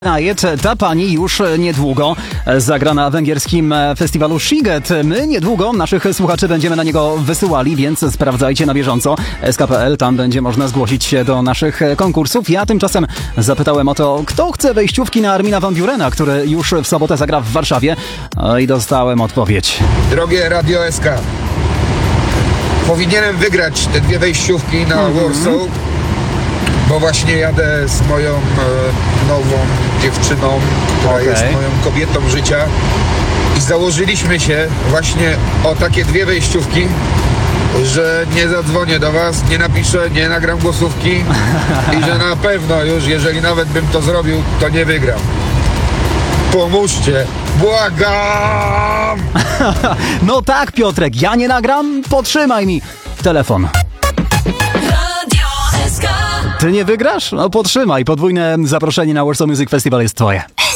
Ta pani już niedługo zagra na węgierskim festiwalu Sziget. My niedługo naszych słuchaczy będziemy na niego wysyłali, więc sprawdzajcie na bieżąco sk.pl, tam będzie można zgłosić się do naszych konkursów. Ja tymczasem zapytałem o to, kto chce wejściówki na Armina van Burena, który już w sobotę zagra w Warszawie, i dostałem odpowiedź. Drogie Radio SK, powinienem wygrać te dwie wejściówki na Warsaw, bo właśnie jadę z moją nową dziewczyną, która jest moją kobietą życia, i założyliśmy się właśnie o takie dwie wejściówki, że nie zadzwonię do was, nie napiszę, nie nagram głosówki i że na pewno już, jeżeli nawet bym to zrobił, to nie wygram. Pomóżcie, błagam! No tak, Piotrek, ja nie nagram, potrzymaj mi telefon. Ty nie wygrasz? No potrzymaj, podwójne zaproszenie na Warsaw Music Festival jest twoje.